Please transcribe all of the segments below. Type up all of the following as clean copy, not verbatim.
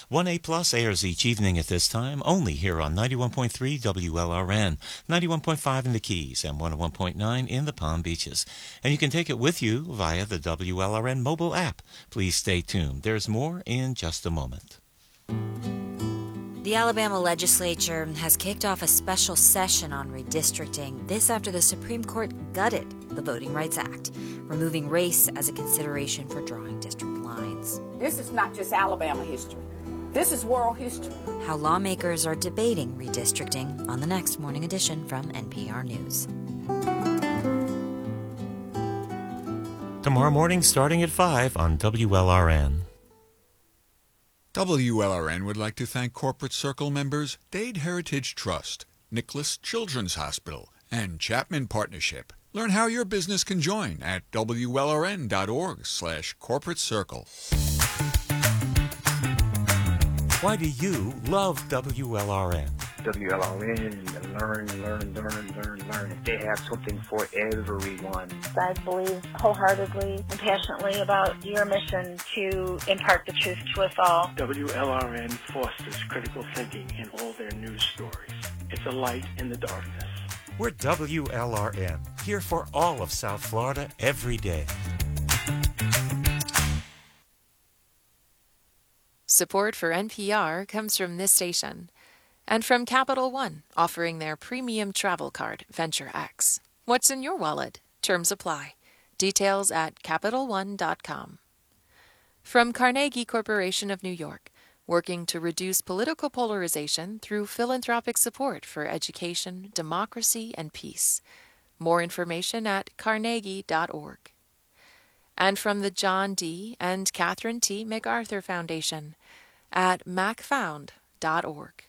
1A Plus airs each evening at this time, only here on 91.3 WLRN, 91.5 in the Keys, and 101.9 in the Palm Beaches. And you can take it with you via the WLRN mobile app. Please stay tuned. There's more in just a moment. The Alabama legislature has kicked off a special session on redistricting, this after the Supreme Court gutted the Voting Rights Act, removing race as a consideration for drawing district lines. This is not just Alabama history. This is world history. How lawmakers are debating redistricting on the next Morning Edition from NPR News. Tomorrow morning starting at 5 on WLRN. WLRN would like to thank Corporate Circle members Dade Heritage Trust, Nicholas Children's Hospital, and Chapman Partnership. Learn how your business can join at WLRN.org/corporate circle. Why do you love WLRN? WLRN, learn. They have something for everyone. I believe wholeheartedly and passionately about your mission to impart the truth to us all. WLRN fosters critical thinking in all their news stories. It's a light in the darkness. We're WLRN, here for all of South Florida every day. Support for NPR comes from this station and from Capital One, offering their premium travel card, Venture X. What's in your wallet? Terms apply. Details at CapitalOne.com. From Carnegie Corporation of New York, working to reduce political polarization through philanthropic support for education, democracy, and peace. More information at carnegie.org. And from the John D. and Catherine T. MacArthur Foundation at macfound.org.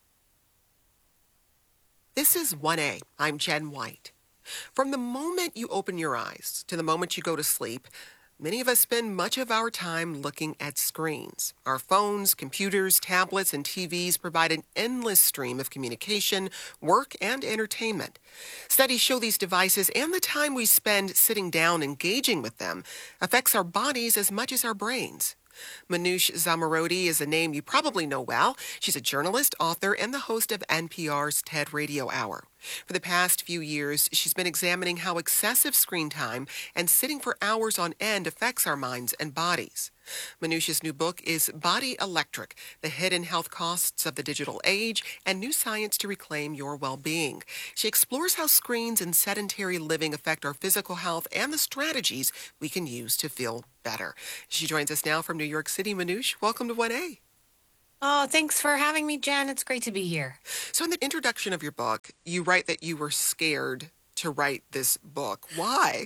This is 1A. I'm Jen White. From the moment you open your eyes to the moment you go to sleep, many of us spend much of our time looking at screens. Our phones, computers, tablets, and TVs provide an endless stream of communication, work, and entertainment. Studies show these devices and the time we spend sitting down engaging with them affects our bodies as much as our brains. Manoush Zomorodi is a name you probably know well. She's a journalist, author, and the host of NPR's TED Radio Hour. For the past few years, she's been examining how excessive screen time and sitting for hours on end affects our minds and bodies. Manoush's new book is Body Electric, The Hidden Health Costs of the Digital Age and New Science to Reclaim Your Well-Being. She explores how screens and sedentary living affect our physical health and the strategies we can use to feel better. She joins us now from New York City. Manoush, welcome to 1A. Oh, thanks for having me, Jen. It's great to be here. So in the introduction of your book, you write that you were scared to write this book. Why?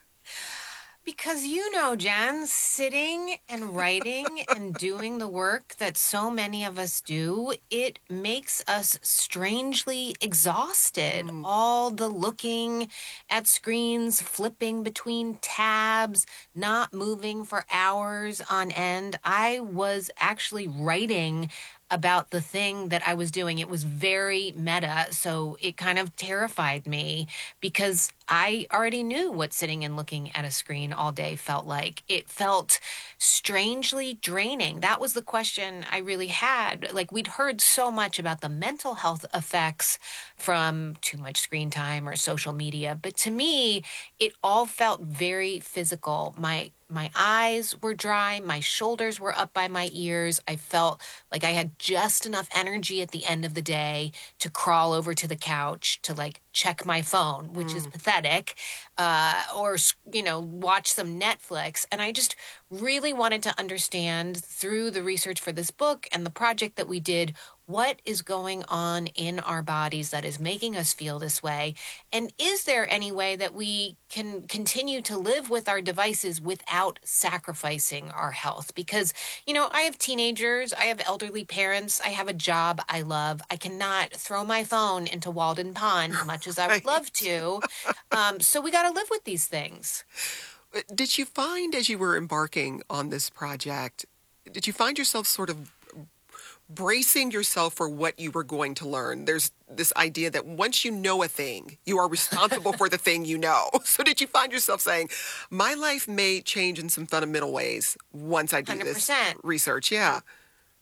Because Jen, sitting and writing and doing the work that so many of us do, it makes us strangely exhausted. All the looking at screens, flipping between tabs, not moving for hours on end. I was actually writing about the thing that I was doing. It was very meta, so it kind of terrified me because I already knew what sitting and looking at a screen all day felt like. It felt strangely draining. That was the question I really had. Like, we'd heard so much about the mental health effects from too much screen time or social media, but to me, it all felt very physical. My eyes were dry. My shoulders were up by my ears. I felt like I had just enough energy at the end of the day to crawl over to the couch to check my phone, which is pathetic, or, watch some Netflix. And I just really wanted to understand through the research for this book and the project that we did, what is going on in our bodies that is making us feel this way? And is there any way that we can continue to live with our devices without sacrificing our health? Because, I have teenagers, I have elderly parents, I have a job I love. I cannot throw my phone into Walden Pond, much as I would love to. So we got to live with these things. Did you find, as you were embarking on this project, did you find yourself sort of bracing yourself for what you were going to learn? There's this idea that once you know a thing, you are responsible for the thing you know. So did you find yourself saying, my life may change in some fundamental ways once I do 100%. This research? Yeah.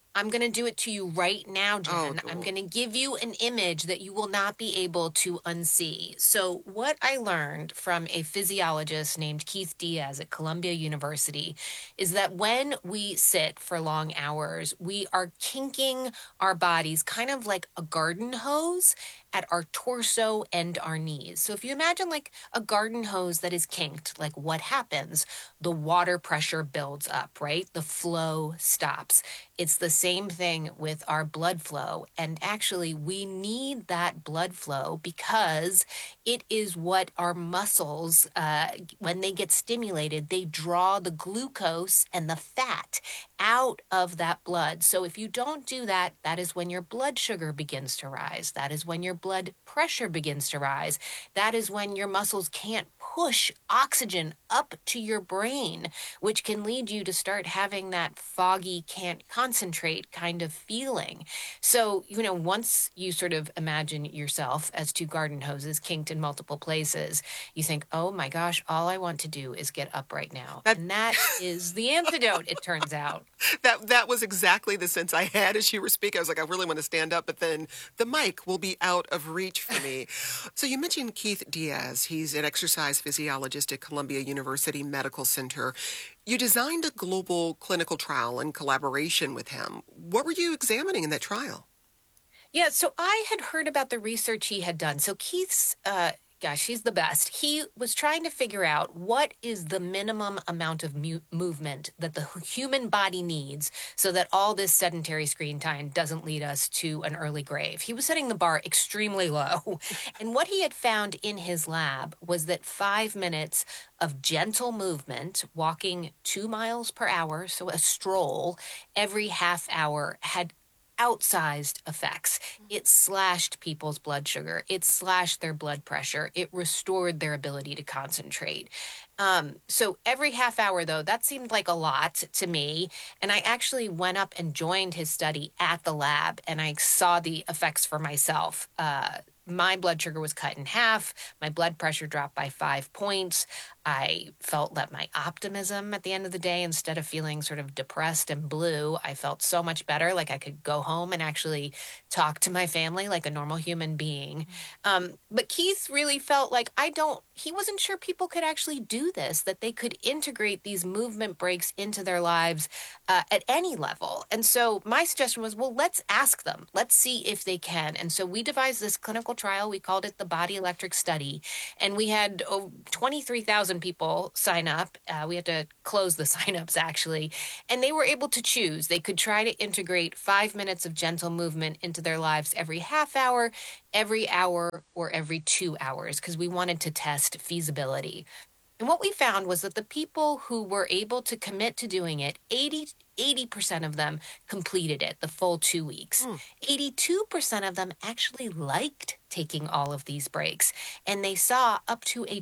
I'm going to do it to you right now, Jen. Oh, I'm going to give you an image that you will not be able to unsee. So, what I learned from a physiologist named Keith Diaz at Columbia University is that when we sit for long hours, we are kinking our bodies kind of like a garden hose at our torso and our knees. So if you imagine like a garden hose that is kinked, like what happens? The water pressure builds up, right? The flow stops. It's the same thing with our blood flow. And actually, we need that blood flow because it is what our muscles, when they get stimulated, they draw the glucose and the fat out of that blood. So if you don't do that, that is when your blood sugar begins to rise. That is when your blood pressure begins to rise. That is when your muscles can't push oxygen up to your brain, which can lead you to start having that foggy, can't concentrate kind of feeling. So, once you sort of imagine yourself as two garden hoses kinked in multiple places, you think, oh my gosh, all I want to do is get up right now. And that is the antidote, it turns out. That was exactly the sense I had as you were speaking. I was like, I really want to stand up, but then the mic will be out of reach for me. So you mentioned Keith Diaz. He's an exercise physiologist at Columbia University Medical Center. You designed a global clinical trial in collaboration with him. What were you examining in that trial? Yeah, so I had heard about the research he had done. So Keith's, gosh, he's the best. He was trying to figure out what is the minimum amount of movement that the human body needs so that all this sedentary screen time doesn't lead us to an early grave. He was setting the bar extremely low. And what he had found in his lab was that 5 minutes of gentle movement, walking 2 miles per hour, so a stroll, every half hour had outsized effects. It slashed people's blood sugar. It slashed their blood pressure. It restored their ability to concentrate. So every half hour, though, that seemed like a lot to me. And I actually went up and joined his study at the lab, and I saw the effects for myself. My blood sugar was cut in half. My blood pressure dropped by 5 points. I felt that my optimism at the end of the day, instead of feeling sort of depressed and blue, I felt so much better, like I could go home and actually talk to my family like a normal human being. But Keith really felt like he wasn't sure people could actually do this, that they could integrate these movement breaks into their lives at any level. And so my suggestion was, well, let's ask them. Let's see if they can. And so we devised this clinical trial. We called it the Body Electric Study. And we had 23,000 people sign up. We had to close the signups, actually. And they were able to choose. They could try to integrate 5 minutes of gentle movement into their lives every half hour, every hour, or every 2 hours, because we wanted to test feasibility. And what we found was that the people who were able to commit to doing it, 80% of them completed it the full 2 weeks. 82% of them actually liked taking all of these breaks. And they saw up to a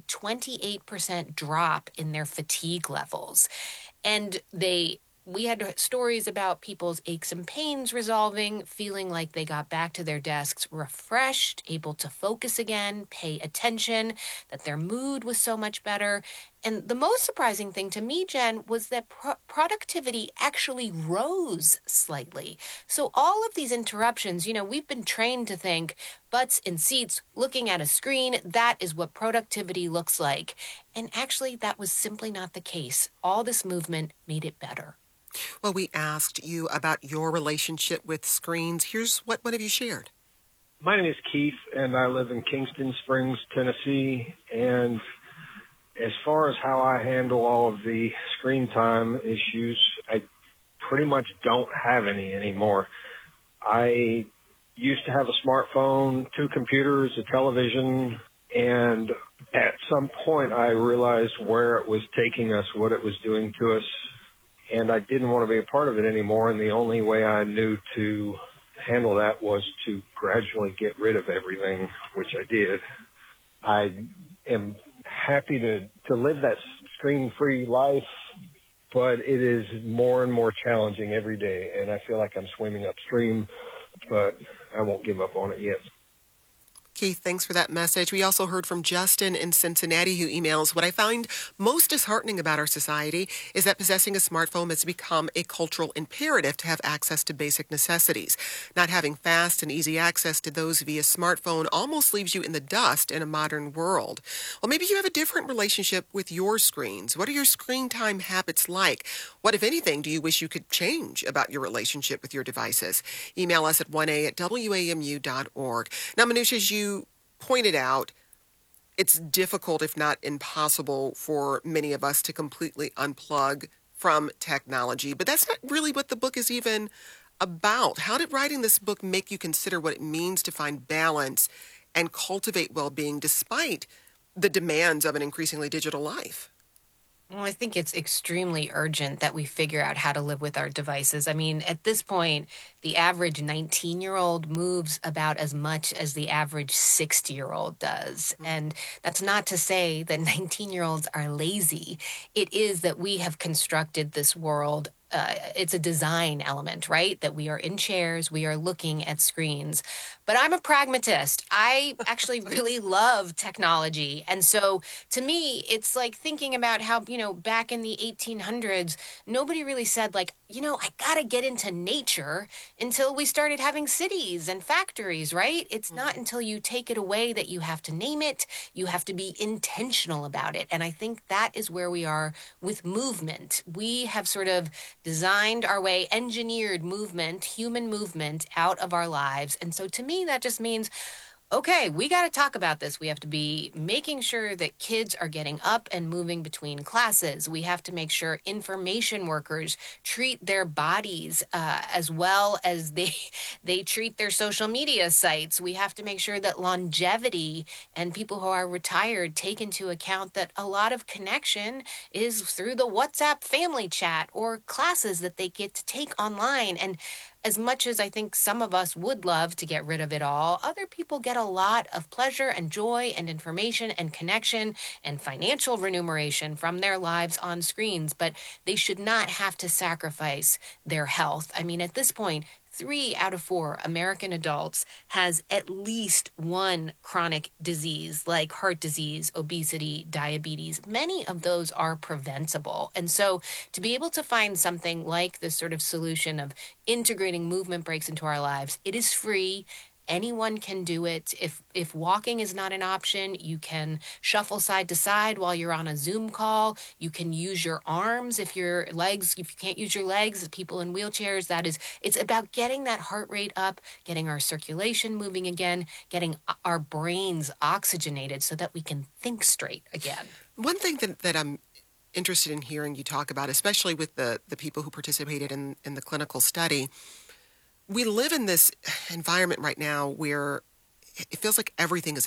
28% drop in their fatigue levels. And we had stories about people's aches and pains resolving, feeling like they got back to their desks refreshed, able to focus again, pay attention, that their mood was so much better. And the most surprising thing to me, Jen, was that productivity actually rose slightly. So all of these interruptions, we've been trained to think butts in seats, looking at a screen, that is what productivity looks like. And actually, that was simply not the case. All this movement made it better. Well, we asked you about your relationship with screens. Here's what one of you shared. My name is Keith, and I live in Kingston Springs, Tennessee. And as far as how I handle all of the screen time issues, I pretty much don't have any anymore. I used to have a smartphone, 2 computers, a television, and at some point I realized where it was taking us, what it was doing to us. And I didn't want to be a part of it anymore, and the only way I knew to handle that was to gradually get rid of everything, which I did. I am happy to live that screen-free life, but it is more and more challenging every day, and I feel like I'm swimming upstream, but I won't give up on it yet. Keith, thanks for that message. We also heard from Justin in Cincinnati who emails, what I find most disheartening about our society is that possessing a smartphone has become a cultural imperative to have access to basic necessities. Not having fast and easy access to those via smartphone almost leaves you in the dust in a modern world. Well, maybe you have a different relationship with your screens. What are your screen time habits like? What, if anything, do you wish you could change about your relationship with your devices? Email us at 1a@wamu.org. Now, Manoush, as you pointed out, it's difficult, if not impossible, for many of us to completely unplug from technology. But that's not really what the book is even about. How did writing this book make you consider what it means to find balance and cultivate well-being despite the demands of an increasingly digital life? Well, I think it's extremely urgent that we figure out how to live with our devices. I mean, at this point, the average 19-year-old moves about as much as the average 60-year-old does. And that's not to say that 19-year-olds are lazy. It is that we have constructed this world. It's a design element, right? That we are in chairs, we are looking at screens. But I'm a pragmatist. I actually really love technology. And so to me, it's like thinking about how, back in the 1800s, nobody really said like, I gotta get into nature until we started having cities and factories, right? It's not until you take it away that you have to name it. You have to be intentional about it. And I think that is where we are with movement. We have sort of designed our way, engineered movement, human movement out of our lives. And so to me, that just means, okay, we got to talk about this. We have to be making sure that kids are getting up and moving between classes. We have to make sure information workers treat their bodies as well as they treat their social media sites. We have to make sure that longevity and people who are retired take into account that a lot of connection is through the WhatsApp family chat or classes that they get to take online. And as much as I think some of us would love to get rid of it all, other people get a lot of pleasure and joy and information and connection and financial remuneration from their lives on screens, but they should not have to sacrifice their health. I mean, at this point, 3 out of 4 American adults has at least one chronic disease like heart disease, obesity, diabetes. Many of those are preventable. And so to be able to find something like this sort of solution of integrating movement breaks into our lives, it is free. Anyone can do it. If walking is not an option, you can shuffle side to side while you're on a Zoom call. You can use your arms if you can't use your legs, people in wheelchairs, it's about getting that heart rate up, getting our circulation moving again, getting our brains oxygenated so that we can think straight again. One thing that I'm interested in hearing you talk about, especially with the people who participated in the clinical study, we live in this environment right now where it feels like everything is